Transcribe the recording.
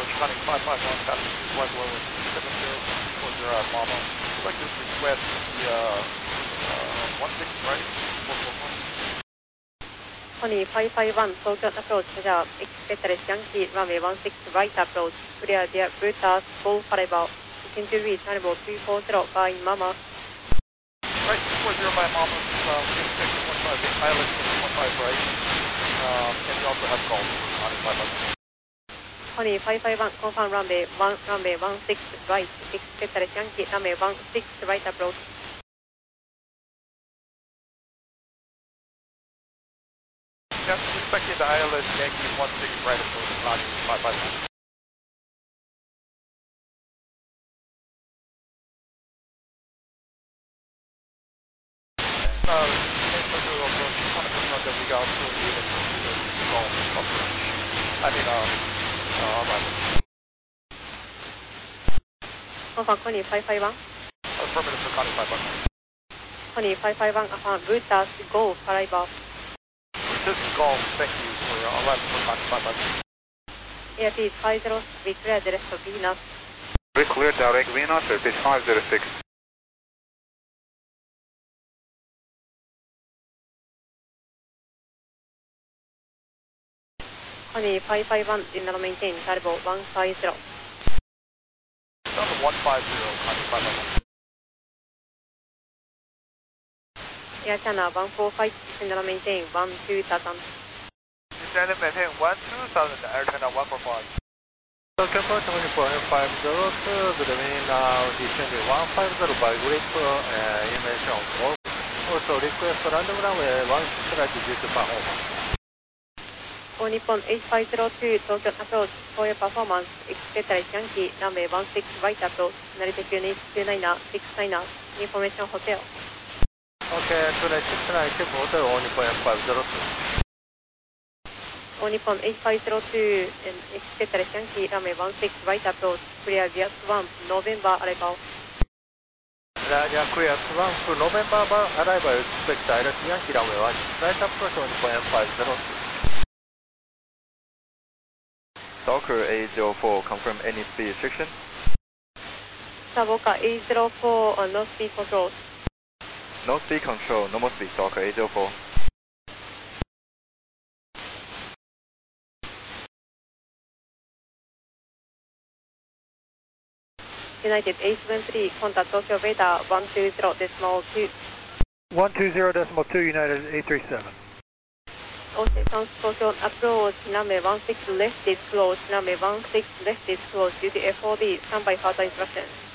Connie 551, passing West Lower, 704 Mama. I'd like to request the 16 right, 441. Connie 551, Tokyo approach, Roger, expect Yankee, runway 16 right approach, clear the Brutus, Golf Forever, looking to reach animal 340 by Mama. Right, 240 by Mama, expect 15, pilot 15 right, and we also have calls for Connie 551. Connie 551, confirm runway 16 right, expect Yankee, runway 16 right approach. Yes, expected the ILS Yankee 16 right approach, Connie 551. Approach, just want to confirm that we got associated with the call approach. Arrival. Confirm Connie 551. Affirmative for Connie 551. Connie 551, affirm Brutus, Golf Forever. This is Golf, thank you for arrival for Connie 551. Airspeed 506, we clear the rest of Venus. We clear direct Venus, airspeed 506. Connie 551, do not maintain turbo 150. Down to 150, Connie 551. Air China 145, do not maintain 12,000. Descending maintain 12,000, Air China 145. Tokyo Approach 24.502, good evening, now descending 150 by grip, information. Also request random runway 16 right due to performance. All Nippon 8502, Tokyo approach, for your performance, expect Yankee, runway 16 right approach, Narita unit 29699, information hotel. Okay, 29699, keep hotel, All Nippon 8502. All Nippon 8502, expect Yankee, runway 16 right approach, clear via Swamp, November arrival. Roger, clear Swamp, November arrival, expect direct Yankee, runway 16 right approach, All Nippon 8502. Stalker 804, confirm any speed restriction. Savoca 804, no speed control. No speed control, normal speed, Stalker 804. United 873, contact Tokyo Beta 120.2. 120.2, United 837. Also, South Tokyo approach, runway 16 left is closed, runway 16 left is closed due to FOD, standby further instructions.